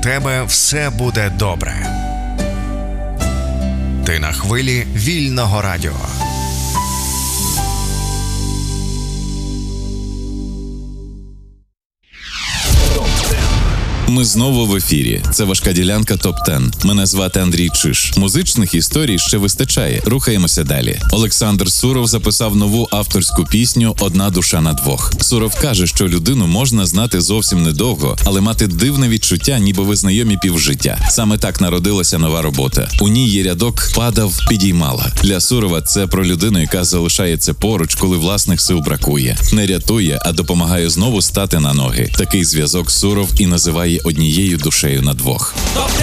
тебе все буде добре. Ти на хвилі вільного радіо. Ми знову в ефірі. Це важка ділянка ТОП-10. Мене звати Андрій Чиш. Музичних історій ще вистачає. Рухаємося далі. Олександр Суров записав нову авторську пісню «Одна душа на двох». Суров каже, що людину можна знати зовсім недовго, але мати дивне відчуття, ніби ви знайомі півжиття. Саме так народилася нова робота. У ній є рядок «Падав, підіймала». Для Сурова це про людину, яка залишається поруч, коли власних сил бракує. Не рятує, а допомагає знову стати на ноги. Такий зв'язок Суров і називає однією душею на двох.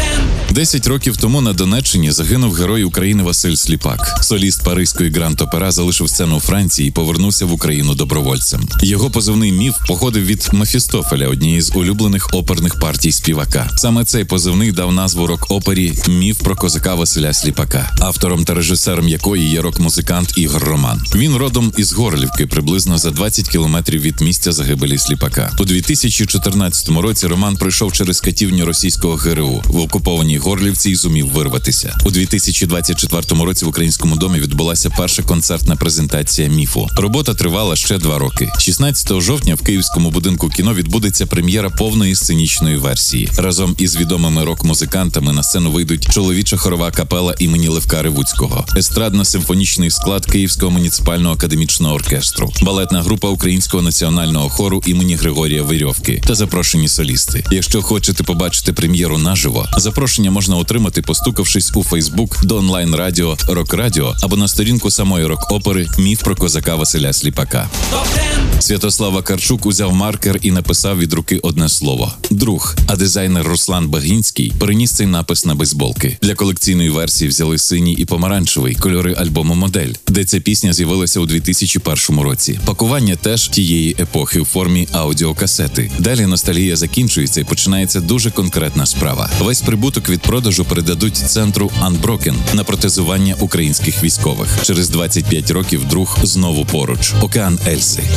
10 років тому на Донеччині загинув герой України Василь Сліпак. Соліст паризької Гранд-Опера залишив сцену у Франції і повернувся в Україну добровольцем. Його позивний «Міф» походив від Мефістофеля, однієї з улюблених оперних партій співака. Саме цей позивний дав назву рок-опері «Міф про козака Василя Сліпака», автором та режисером якої є рок-музикант Ігор Роман. Він родом із Горлівки, приблизно за 20 кілометрів від місця загибелі Сліпака. У 2014 році Роман пройшов через катівню російського ГРУ в окупованій Горлівці і зумів вирватися. У 2024 році в Українському домі відбулася перша концертна презентація «Міфу». Робота тривала ще 2 роки. 16 жовтня в Київському будинку кіно відбудеться прем'єра повної сценічної версії. Разом із відомими рок-музикантами на сцену вийдуть чоловіча хорова капела імені Левка Ревуцького, естрадно-симфонічний склад Київського муніципального академічного оркестру, балетна група Українського національного хору імені Григорія Верьовки та запрошені солісти. Якщо хочете побачити прем'єру наживо, запрошення можна отримати, постукавшись у Фейсбук до онлайн-радіо «Рок Радіо» або на сторінку самої рок-опери «Міф про козака Василя Сліпака». Святослав Вакарчук узяв маркер і написав від руки одне слово – «Друг», а дизайнер Руслан Багінський переніс цей напис на бейсболки. Для колекційної версії взяли синій і помаранчевий – кольори альбому «Модель», де ця пісня з'явилася у 2001 році. Пакування теж тієї епохи у формі аудіокасети. Далі ностальгія закінчується і починається дуже конкретна справа. Весь прибуток від продажу передадуть центру Unbroken на протезування українських військових. Через 25 років друг знову поруч. Океан Ельзи.